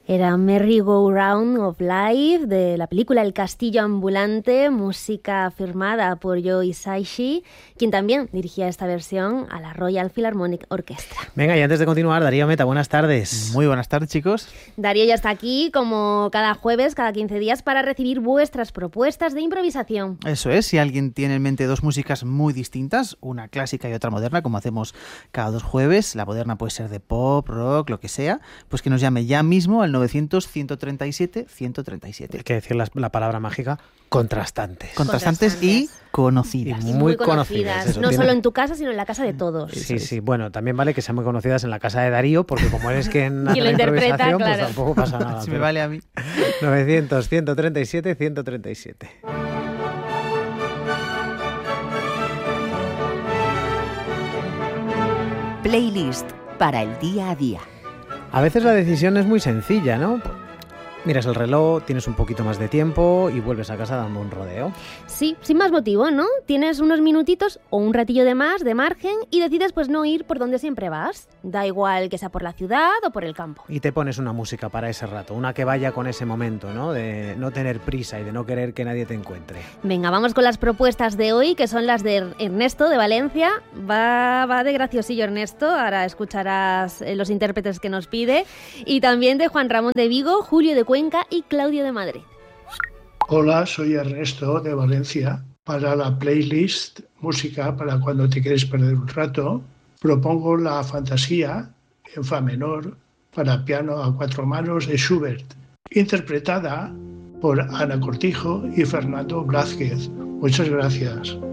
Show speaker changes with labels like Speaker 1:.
Speaker 1: Era Merry Go Round of Life, de la película El Castillo Ambulante, música firmada por Joe Hisaishi, quien también dirigía esta versión a la Royal Philharmonic Orchestra.
Speaker 2: Venga, y antes de continuar, Darío Meta, buenas tardes.
Speaker 3: Muy buenas tardes, chicos.
Speaker 1: Darío ya está aquí, como cada jueves, cada 15 días, para recibir vuestras propuestas de improvisación.
Speaker 3: Eso es, si alguien tiene en mente dos músicas muy distintas, una clásica y otra moderna, como hacemos cada 2 jueves, la moderna puede ser de pop, rock, lo que sea, pues que nos llame ya mismo al 900-137-137.
Speaker 2: Hay que decir la palabra mágica, contrastantes.
Speaker 3: Contrastantes y conocidas.
Speaker 2: Y muy conocidas.
Speaker 1: Eso, no
Speaker 2: tiene...
Speaker 1: solo en tu casa, sino en la casa de todos.
Speaker 2: Sí. Bueno, también vale que sean muy conocidas en la casa de Darío, porque como eres quien hace
Speaker 1: lo
Speaker 2: la
Speaker 1: interpreta,
Speaker 2: improvisación,
Speaker 1: claro.
Speaker 2: pues tampoco pasa nada.
Speaker 3: Si me vale a mí.
Speaker 2: 900-137-137.
Speaker 4: Playlist para el día a día.
Speaker 2: A veces la decisión es muy sencilla, ¿no? Miras el reloj, tienes un poquito más de tiempo y vuelves a casa dando un rodeo.
Speaker 1: Sí, sin más motivo, ¿no? Tienes unos minutitos o un ratillo de más, de margen, y decides pues no ir por donde siempre vas. Da igual que sea por la ciudad o por el campo.
Speaker 2: Y te pones una música para ese rato, una que vaya con ese momento, ¿no? De no tener prisa y de no querer que nadie te encuentre.
Speaker 1: Venga, vamos con las propuestas de hoy, que son las de Ernesto, de Valencia. Va de graciosillo Ernesto, ahora escucharás los intérpretes que nos pide. Y también de Juan Ramón de Vigo, Julio de Cuenca y Claudio de Madrid.
Speaker 5: Hola, soy Ernesto de Valencia. Para la playlist Música para cuando te quieres perder un rato, propongo la Fantasía en fa menor para piano a 4 manos de Schubert, interpretada por Ana Cortijo y Fernando Blázquez. Muchas gracias.